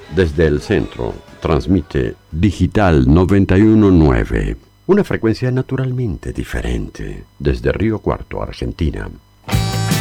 Desde el centro, transmite Digital 919, una frecuencia naturalmente diferente, desde Río Cuarto, Argentina.